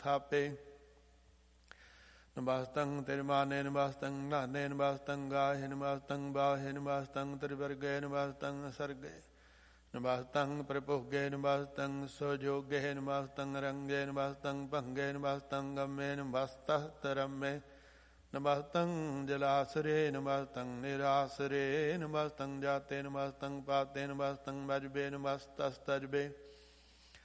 ਥਾਪੇ। ਨਮਸਤੰ ਤਿਰਮਾਨੇ ਨਮਸਤੰ ਨਾਨੇ ਨਮਸਤੰ ਗਾਹੇ ਨਮਸਤੰ ਬਾਹੇ ਨਮਸਤੰ ਤ੍ਰਿਵਰਗੇ ਨਮਸਤੰ ਅਸਰਗੇ ਨਮਸਤੰ ਪ੍ਰਭੁਗੇ ਨਮਸਤੰ ਸੁਜੋਗੇ ਨਮਸਤੰ ਰੰਗੇ ਨਮਸਤੰ ਭੰਗੇ ਨਮਸਤੰ ਗਮੇ ਨਮਸਤః ਤਰਮੇ ਨਮਸਤੰ ਜਲਾਸਰੇ ਨਮਸਤੰ ਨਿਰਾਸਰੇ ਨਮਸਤੰ ਜਾਤੇ ਨਮਸਤੰ ਪਾਤੇ ਨਮਸਤੰ ਵਜਬੇ ਨਮਸਤਸਤਜਬੇ